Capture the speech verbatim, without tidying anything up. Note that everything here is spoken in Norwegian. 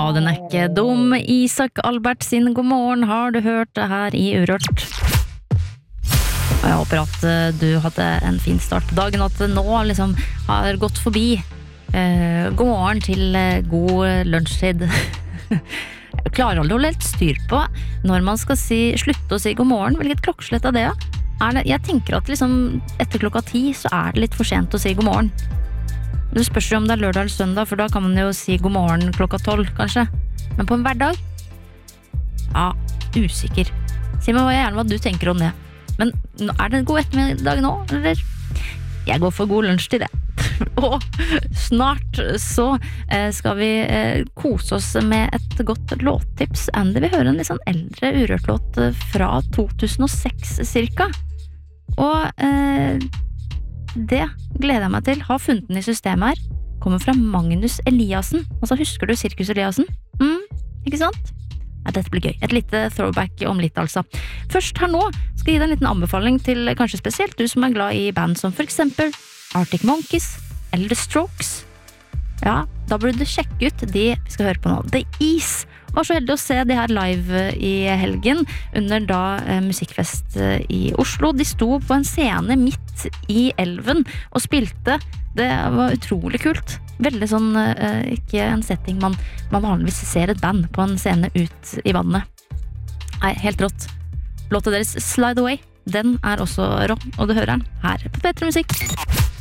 den er ikke dum. Isak Albert sin god morgen har du hørt det her i Urørt. Og jeg håper at eh, du hadde en fin start på dagen, at det nå liksom har gått forbi. Eh, god morgen til eh, god lunsjtid. Jeg klarer aldri å holde helt styr på når man skal si, slutte å si god morgen. Hvilket klokkeslett er det? Er det? Jeg tenker at liksom, etter klokka ti så er det litt for sent å si god morgen. Det spørs jo om det er lørdag eller søndag, for da kan man jo si god morgen klokka tolv, kanskje. Men på en hverdag? Ja, usikker. Si meg gjerne hva du tenker om det. Men er det en god ettermiddag nå, eller? Jeg går for god lunsj til det. Og snart så skal vi kose oss med et godt låttips. Andy vil høre en litt sånn eldre urørt-låt fra to tusen og seks cirka. Og eh, det gleder jeg meg til. Har funnet den i systemet her. Kommer fra Magnus Eliassen. Altså, husker du Sirkus Eliassen? Mm, ikke sant? Ja, dette blir gøy. Et lite throwback om litt, altså. Først her nå skal jeg gi deg en liten anbefaling til kanskje spesielt du som er glad i band som for eksempel Arctic Monkeys eller The Strokes. Ja, da burde du sjekke ut de vi skal høre på nå. The Ease. Var så heldig å se de her live i helgen under da eh, musikkfest i Oslo. De sto på en scene midt i elven og spilte. Det var utrolig kult. Veldig sånn, eh, ikke en setting man, man vanligvis ser et band på en scene ut i vannet. Nei, helt rått. Låta deres Slide Away, den er også rå, og du hører den her på P tre Musikk.